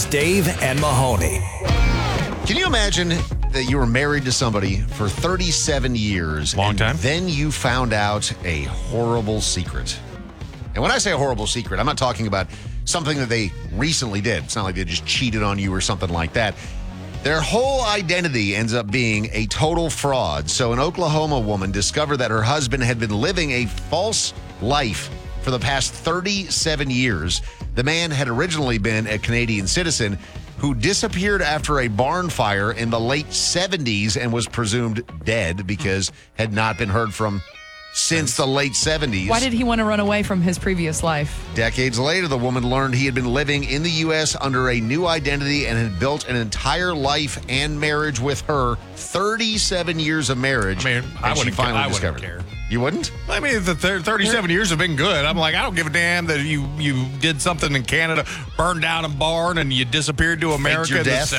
Dave and Mahoney. Can you imagine that you were married to somebody for 37 years? Long time. Then you found out a horrible secret. And when I say a horrible secret, I'm not talking about something that they recently did. It's not like they just cheated on you or something like that. Their whole identity ends up being a total fraud. So an Oklahoma woman discovered that her husband had been living a false life for the past 37 years. The man had originally been a Canadian citizen who disappeared after a barn fire in the late 70s and was presumed dead because had not been heard from since the late 70s. Why did he want to run away from his previous life? Decades later, the woman learned he had been living in the U.S. under a new identity and had built an entire life and marriage with her. 37 years of marriage. I mean, I and she wouldn't finally I wouldn't discovered. care. You wouldn't? I mean, the 37 years have been good. I'm like, I don't give a damn that you did something in Canada, burned down a barn, and you disappeared to America. your death.